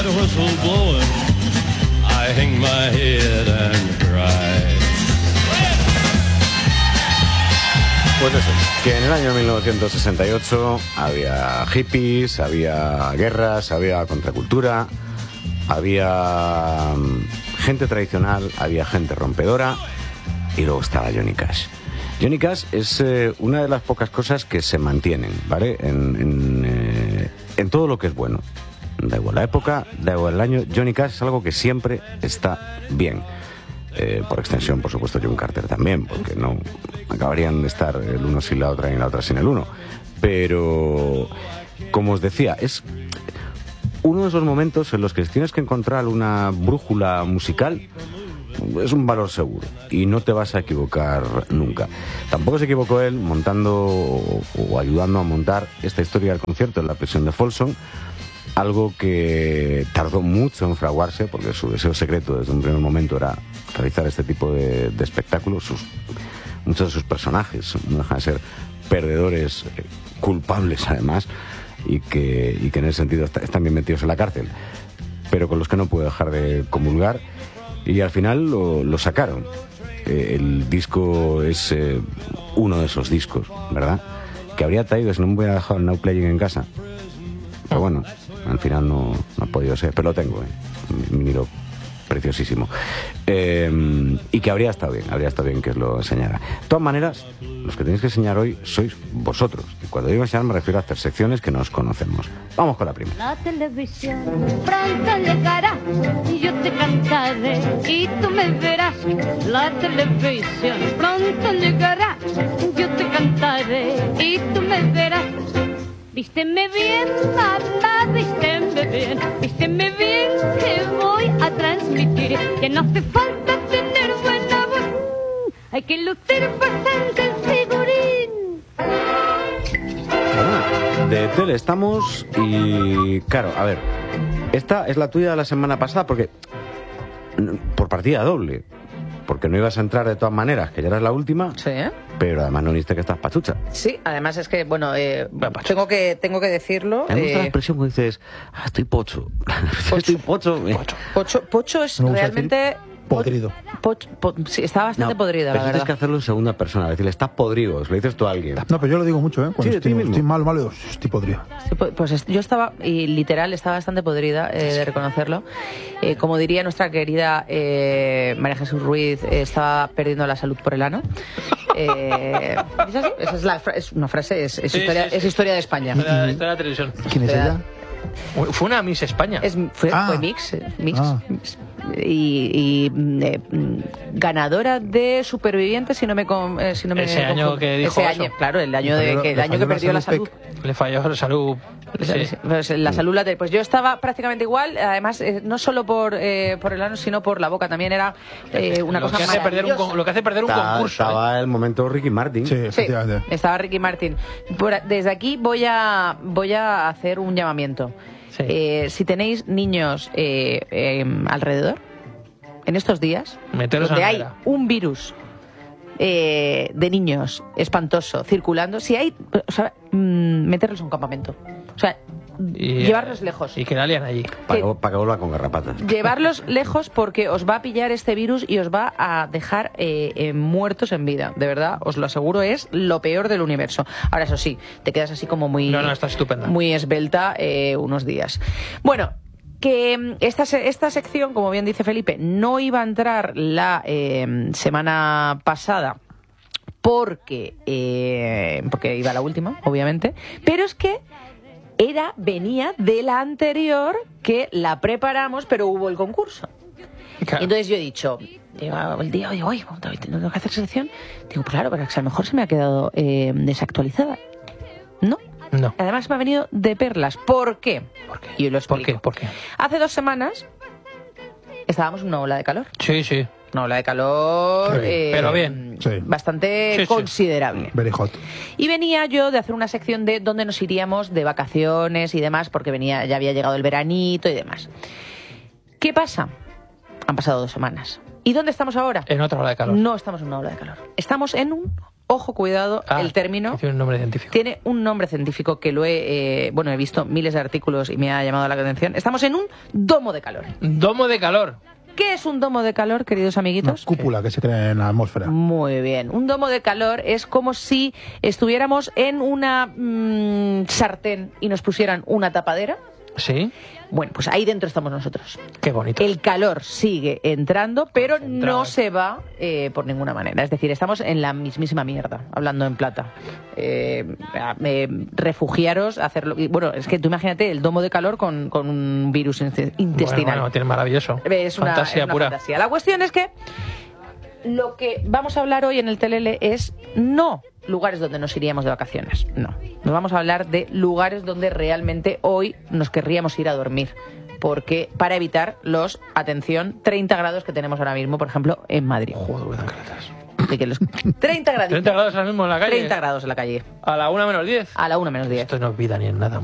that whistle blowing, I hang my head and cry. Pues eso, que en el año 1968 había hippies, había guerras, había contracultura, había gente tradicional, había gente rompedora y luego estaba Johnny Cash. Johnny Cash es una de las pocas cosas que se mantienen, ¿vale? En todo lo que es bueno. Da igual la época, da igual el año, Johnny Cash es algo que siempre está bien. Por extensión, por supuesto, John Carter también, porque no acabarían de estar el uno sin la otra y la otra sin el uno. Pero, como os decía, es uno de esos momentos en los que tienes que encontrar una brújula musical. Es un valor seguro y no te vas a equivocar nunca. Tampoco se equivocó él montando o ayudando a montar esta historia del concierto en la prisión de Folsom. Algo que tardó mucho en fraguarse, porque su deseo secreto desde un primer momento era realizar este tipo de espectáculos. Muchos de sus personajes no dejan de ser perdedores, culpables además, y que en ese sentido están bien metidos en la cárcel, pero con los que no puede dejar de comulgar. Y al final lo sacaron. El disco es uno de esos discos, ¿verdad? Que habría traído si no me hubiera dejado el Now Playing en casa. Pero bueno, al final no ha podido ser, pero lo tengo, un vinilo preciosísimo. Y que habría estado bien que os lo enseñara. De todas maneras, los que tenéis que enseñar hoy sois vosotros. Y cuando digo enseñar me refiero a hacer secciones que nos conocemos. Vamos con la primera. La televisión pronto llegará y yo te cantaré y tú me verás. La televisión pronto llegará, yo te cantaré y tú me verás. Vísteme bien, mamá, vísteme bien que voy a transmitir que no hace falta tener buena voz, hay que lucir bastante el figurín. Bueno, de tele estamos y claro, a ver, esta es la tuya de la semana pasada porque por partida doble. Porque no ibas a entrar de todas maneras, que ya eras la última. Sí. Pero además no viste que estás pachucha. Sí, además es que, bueno, tengo que decirlo. Me gusta la expresión cuando dices, estoy pocho. Estoy pocho. Pocho es realmente... Podrido. Sí, está bastante podrido, la verdad. Tienes que hacerlo en segunda persona, decirle, estás podrido, se lo dices tú a alguien. No, pero yo lo digo mucho, ¿eh? Cuando Sí, estoy malo, estoy podrido. Pues yo estaba, y literal, estaba bastante podrida, de reconocerlo. Como diría nuestra querida María Jesús Ruiz, estaba perdiendo la salud por el ano. ¿Es así? Es una frase, es historia de España. La historia de la televisión. ¿Quién es ella? Fue una Miss España. Fue Mix. Y ganadora de Supervivientes, si no me ese año que dijo ese eso. año, claro, el año que perdió la salud. Le falló la salud. Sí. Pues la salud pues yo estaba prácticamente igual, además no solo por el ano, sino por la boca. También era una cosa maravillosa. Lo que hace perder un concurso. Estaba el momento Ricky Martin. Sí, efectivamente. Estaba Ricky Martin. Desde aquí voy a hacer un llamamiento. Sí. Si tenéis niños alrededor, en estos días, meteros donde a la hay nevera. un virus de niños espantoso circulando, si hay, meterlos a un campamento. O sea, llevarlos lejos. Y que la lían allí. Para que vuelva con garrapatas. Llevarlos lejos porque os va a pillar este virus y os va a dejar muertos en vida. De verdad, os lo aseguro, es lo peor del universo. Ahora, eso sí, te quedas así como muy... No, está estupenda. Muy esbelta unos días. Bueno, que esta sección, como bien dice Felipe, no iba a entrar la semana pasada porque iba la última, obviamente, pero es que venía de la anterior, que la preparamos, pero hubo el concurso. Claro. Y entonces yo he dicho, el día, hoy tengo que hacer sección. Digo, pues claro, pero a lo mejor se me ha quedado desactualizada. No. Además me ha venido de perlas. ¿Por qué? Y lo explico. ¿Por qué? Hace 2 semanas estábamos en una ola de calor. Sí. Una ola de calor pero bien. Bastante considerable. Very hot. Y venía yo de hacer una sección de dónde nos iríamos de vacaciones y demás, porque ya había llegado el veranito y demás. ¿Qué pasa? Han pasado 2 semanas. ¿Y dónde estamos ahora? En otra ola de calor. No estamos en una ola de calor. Estamos en un ojo, cuidado, Ah, el término tiene un nombre científico. tiene un nombre científico que lo he visto miles de artículos y me ha llamado la atención. Estamos en un domo de calor. Domo de calor. ¿Qué es un domo de calor, queridos Una amiguitos? cúpula que se crea en la atmósfera. Muy bien. Un domo de calor es como si estuviéramos en una sartén y nos pusieran una tapadera. Sí. Bueno, pues ahí dentro estamos nosotros. Qué bonito. El calor sigue entrando, pero Concentrado. no se va por ninguna manera. Es decir, estamos en la mismísima mierda, hablando en plata. Refugiaros, hacerlo. Y, bueno, es que tú imagínate el domo de calor con un virus intestinal. Bueno, tiene maravilloso. Es una Fantasía pura. fantasía. La cuestión es que lo que vamos a hablar hoy en el Telele es no lugares donde nos iríamos de vacaciones, no. Nos vamos a hablar de lugares donde realmente hoy nos querríamos ir a dormir. Porque para evitar los, atención, 30 grados que tenemos ahora mismo, por ejemplo, en Madrid. Joder, qué tan caletas. Así que los 30 grados. 30 grados ahora mismo en la calle. 30 grados en la calle. A la 1 menos 10. A la 1 menos 10. Esto no es vida ni en nada.